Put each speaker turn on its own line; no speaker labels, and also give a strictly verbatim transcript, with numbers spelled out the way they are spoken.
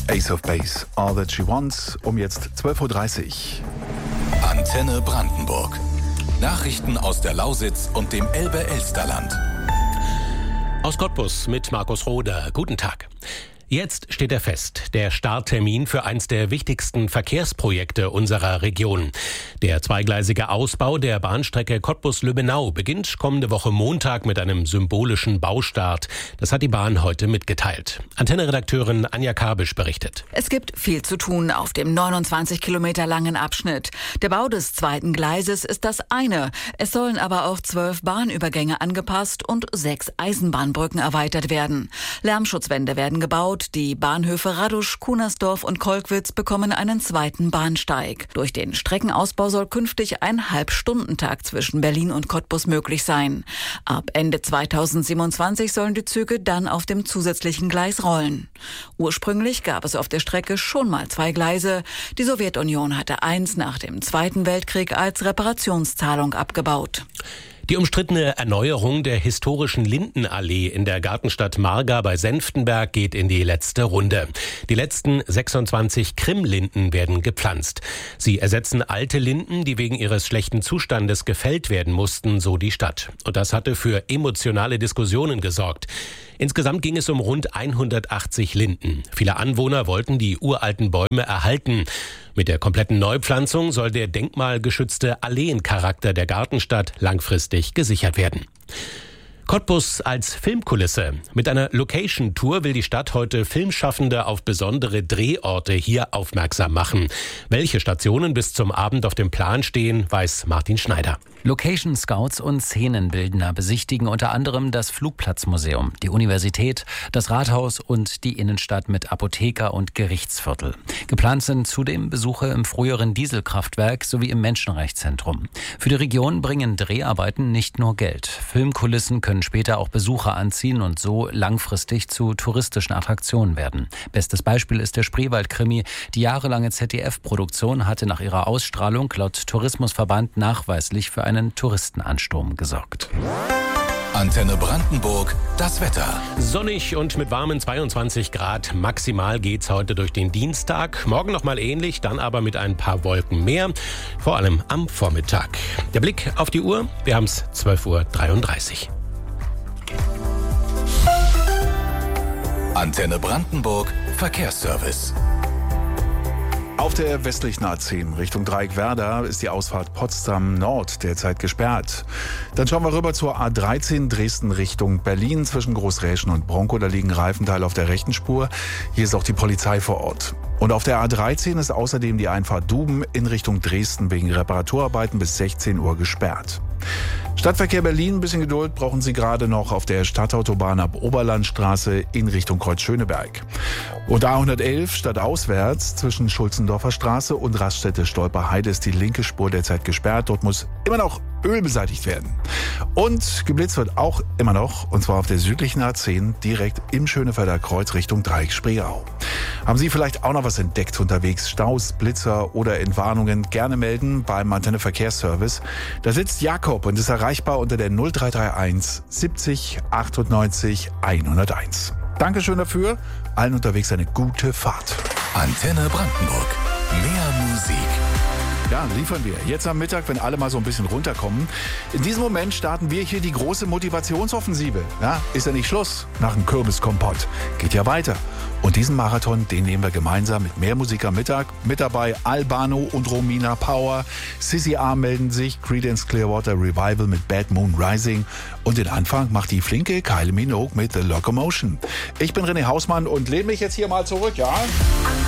Ace of Base, All That She Wants, um jetzt zwölf Uhr dreißig.
Antenne Brandenburg. Nachrichten aus der Lausitz und dem Elbe-Elsterland.
Aus Cottbus mit Markus Roder. Guten Tag. Jetzt steht er fest, der Starttermin für eins der wichtigsten Verkehrsprojekte unserer Region. Der zweigleisige Ausbau der Bahnstrecke Cottbus-Lübbenau beginnt kommende Woche Montag mit einem symbolischen Baustart. Das hat die Bahn heute mitgeteilt. Antenne-Redakteurin Anja Kabisch berichtet.
Es gibt viel zu tun auf dem neunundzwanzig Kilometer langen Abschnitt. Der Bau des zweiten Gleises ist das eine. Es sollen aber auch zwölf Bahnübergänge angepasst und sechs Eisenbahnbrücken erweitert werden. Lärmschutzwände werden gebaut. Die Bahnhöfe Radusch, Kunersdorf und Kolkwitz bekommen einen zweiten Bahnsteig. Durch den Streckenausbau soll künftig ein Halbstundentakt zwischen Berlin und Cottbus möglich sein. Ab Ende zweitausendsiebenundzwanzig sollen die Züge dann auf dem zusätzlichen Gleis rollen. Ursprünglich gab es auf der Strecke schon mal zwei Gleise. Die Sowjetunion hatte eins nach dem Zweiten Weltkrieg als Reparationszahlung abgebaut.
Die umstrittene Erneuerung der historischen Lindenallee in der Gartenstadt Marga bei Senftenberg geht in die letzte Runde. Die letzten sechsundzwanzig Krimlinden werden gepflanzt. Sie ersetzen alte Linden, die wegen ihres schlechten Zustandes gefällt werden mussten, so die Stadt. Und das hatte für emotionale Diskussionen gesorgt. Insgesamt ging es um rund hundertachtzig Linden. Viele Anwohner wollten die uralten Bäume erhalten. Mit der kompletten Neupflanzung soll der denkmalgeschützte Alleencharakter der Gartenstadt langfristig gesichert werden. Cottbus als Filmkulisse. Mit einer Location-Tour will die Stadt heute Filmschaffende auf besondere Drehorte hier aufmerksam machen. Welche Stationen bis zum Abend auf dem Plan stehen, weiß Martin Schneider.
Location Scouts und Szenenbildner besichtigen unter anderem das Flugplatzmuseum, die Universität, das Rathaus und die Innenstadt mit Apotheker und Gerichtsviertel. Geplant sind zudem Besuche im früheren Dieselkraftwerk sowie im Menschenrechtszentrum. Für die Region bringen Dreharbeiten nicht nur Geld. Filmkulissen können später auch Besucher anziehen und so langfristig zu touristischen Attraktionen werden. Bestes Beispiel ist der Spreewald-Krimi. Die jahrelange Z D F-Produktion hatte nach ihrer Ausstrahlung laut Tourismusverband nachweislich für einen Touristenansturm gesorgt.
Antenne Brandenburg, das Wetter.
Sonnig und mit warmen zweiundzwanzig Grad. Maximal geht's heute durch den Dienstag. Morgen noch mal ähnlich, dann aber mit ein paar Wolken mehr. Vor allem am Vormittag. Der Blick auf die Uhr. Wir haben's zwölf Uhr dreiunddreißig.
Antenne Brandenburg, Verkehrsservice.
Auf der westlichen A zehn Richtung Dreieckwerder ist die Ausfahrt Potsdam Nord derzeit gesperrt. Dann schauen wir rüber zur A dreizehn Dresden Richtung Berlin zwischen Großräschen und Bronkow. Da liegen Reifenteile auf der rechten Spur. Hier ist auch die Polizei vor Ort. Und auf der A dreizehn ist außerdem die Einfahrt Duben in Richtung Dresden wegen Reparaturarbeiten bis sechzehn Uhr gesperrt. Stadtverkehr Berlin, ein bisschen Geduld brauchen Sie gerade noch auf der Stadtautobahn ab Oberlandstraße in Richtung Kreuzschöneberg. Und A hundertelf stadtauswärts zwischen Schulzendorfer Straße und Raststätte Stolperheide ist die linke Spur derzeit gesperrt. Dort muss immer noch Öl beseitigt werden. Und geblitzt wird auch immer noch, und zwar auf der südlichen A zehn direkt im Schönefelder Kreuz Richtung Dreieck-Spreeau. Haben Sie vielleicht auch noch was entdeckt unterwegs? Staus, Blitzer oder Entwarnungen? Gerne melden beim Antenne Verkehrsservice. Da sitzt Jakob und ist erreichbar unter der null drei drei eins siebzig achtundneunzig hunderteins. Dankeschön dafür. Allen unterwegs eine gute Fahrt.
Antenne Brandenburg. Mehr Musik.
Ja, liefern wir. Jetzt am Mittag, wenn alle mal so ein bisschen runterkommen. In diesem Moment starten wir hier die große Motivationsoffensive. Ja, ist ja nicht Schluss nach dem Kürbiskompott. Geht ja weiter. Und diesen Marathon, den nehmen wir gemeinsam mit mehr Musik am Mittag. Mit dabei Albano und Romina Power. Sissy A melden sich. Creedence Clearwater Revival mit Bad Moon Rising. Und den Anfang macht die flinke Kylie Minogue mit The Locomotion. Ich bin René Hausmann und lehne mich jetzt hier mal zurück, ja?